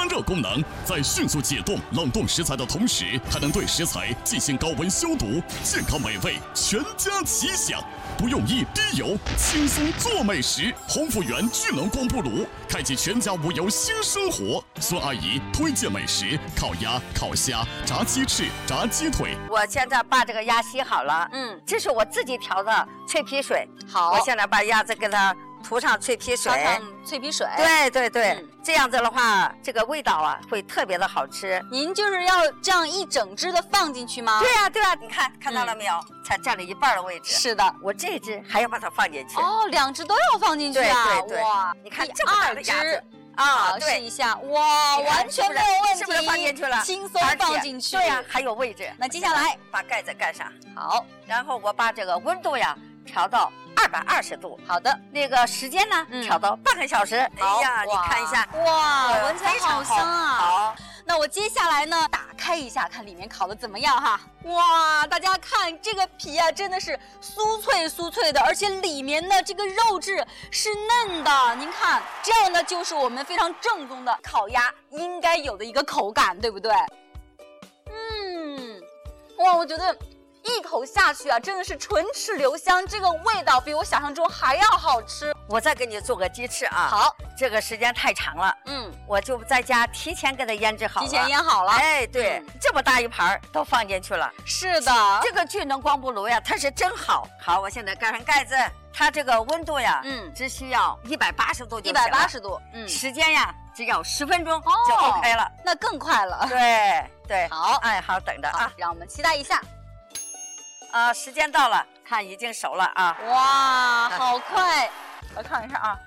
加热功能，在迅速解冻、冷冻食材的同时，还能对食材进行高温消毒，健康美味，全家齐享。不用一滴油，轻松做美食。鸿福源聚能光波炉开启全家无油新生活。孙阿姨推荐美食：烤鸭、烤虾、炸鸡翅、炸鸡腿。 我现在把这个鸭洗好了，这是我自己调的脆皮水。好，我现在把鸭子给它涂上脆皮水。 脆皮水。 对对对，这样子的话，这个味道啊会特别的好吃。 您就是要这样一整只的放进去吗？ 对呀对呀，你看到了没有？才占了一半的位置。 是的， 我这只还要把它放进去。 哦，2只都要放进去啊！ 对对对，哇，你看这么大的鸭子。啊， 试一下，哇，完全没有问题， 是不是放进去了？ 轻松放进去， 对呀，还有位置。 那接下来把盖子盖上， 好， 然后我把这个温度呀调到220度。 好的， 那个时间呢调到半个小时。哎呀，你看一下， 哇，闻起来好香啊！ 好， 那我接下来呢，打开一下，看里面烤的怎么样哈。哇，大家看这个皮啊，真的是酥脆的，而且里面的这个肉质是嫩的。您看，这样呢就是我们非常正宗的烤鸭应该有的一个口感，对不对？哇，我觉得一口下去啊，真的是唇齿留香，这个味道比我想象中还要好吃。 我再给你做个鸡翅啊。 好， 这个时间太长了，我就在家提前给它腌制好了。 提前腌好了。 哎，对，这么大一盘都放进去了。 是的， 这个聚能光波炉呀，它是真好。好，我现在盖上盖子，它这个温度呀，只需要180度就行了。 180度， 时间呀，只要10分钟就 OK 了。 那更快了。 对对， 好， 哎，好，等着啊， 让我们期待一下。 时间到了，看已经熟了啊！ 哇，好快！ 我看一下啊，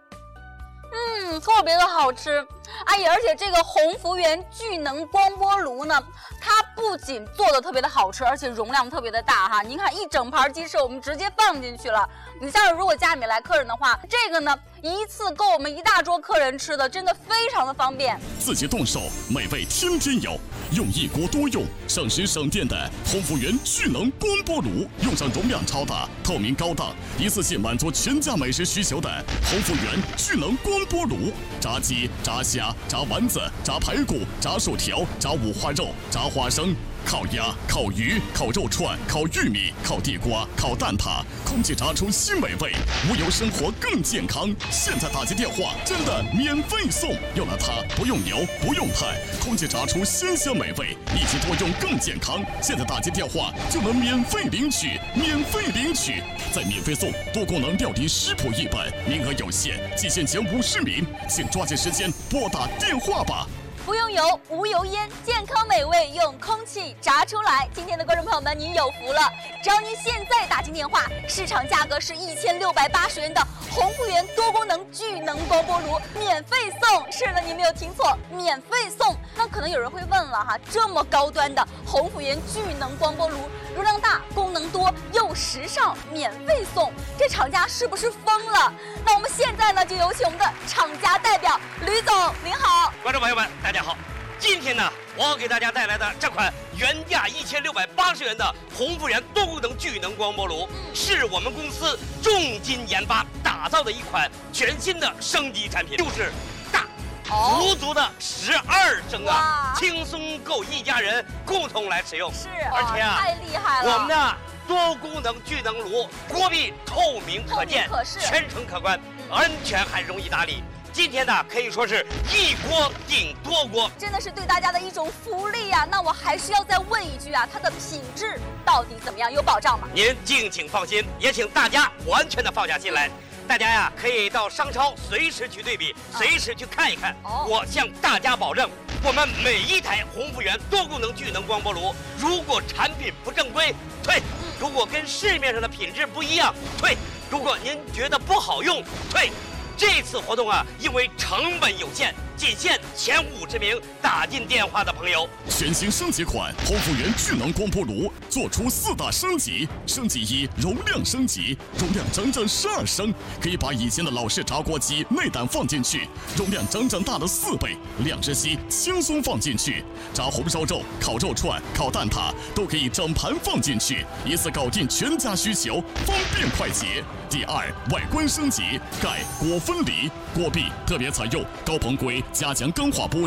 特别的好吃。哎呀，而且这个鸿福源聚能光波炉呢，它不仅做的特别的好吃，而且容量特别的大哈。您看，一整盘鸡翅我们直接放进去了。你像如果家里面来客人的话，这个呢一次够我们一大桌客人吃的，真的非常的方便。 自己动手，美味天天有。用一锅多用、省时省电的鸿福源聚能光波炉，用上容量超大、透明高档、一次性满足全家美食需求的鸿福源聚能光波炉，炸鸡、炸虾、炸丸子、炸排骨、炸薯条、炸五花肉、炸花生。烤鸭、烤鱼、烤肉串、烤玉米、烤地瓜、烤蛋挞，空气炸出新美味，无油生活更健康。现在打起电话，真的免费送！有了它，不用油，不用碳，空气炸出鲜香美味，一起多用更健康。现在打起电话就能免费领取，再免费送多功能料理食谱1本，名额有限，仅限前50名，请抓紧时间拨打电话吧。 不用油，无油烟，健康美味用空气炸出来。今天的观众朋友们，您有福了！只要您现在打进电话，市场价格是1680元的鸿福源多功能聚能光波炉免费送。是的，你没有听错，免费送。那可能有人会问了哈，这么高端的鸿福源聚能光波炉，容量大，功能多，又时尚，免费送，这厂家是不是疯了？那我们现在呢，就有请我们的厂家代表吕总，您好。 观众朋友们，大家好。今天呢，我要给大家带来的这款原价1680元的鸿福源多功能聚能光波炉，是我们公司重金研发打造的一款全新的升级产品，就是大足足的12升啊，轻松够一家人共同来使用。 是， 而且啊， 太厉害了！ 我们的多功能聚能炉锅壁透明可见，全程可观，安全还容易打理。今天呢，可以说是一锅顶多锅， 真的是对大家的一种福利啊！那我还是要再问一句啊，它的品质到底怎么样？有保障吗？ 您敬请放心，也请大家完全的放下心来。大家呀，可以到商超随时去对比，随时去看一看。我向大家保证，我们每一台鸿福源多功能聚能光波炉，如果产品不正规，退；如果跟市面上的品质不一样，退；如果您觉得不好用，退。这次活动啊，因为成本有限，仅限前50名打进电话的朋友。 全新升级款鸿福源聚能光波炉做出4大升级：升级1，容量升级，容量整整12升，可以把以前的老式炸锅机内胆放进去，容量整整大了4倍，2只鸡轻松放进去，炸红烧肉、烤肉串、烤蛋挞都可以整盘放进去，一次搞定全家需求，方便快捷。第2，外观升级，盖锅分离，锅壁特别采用高硼硅加强钢化玻璃。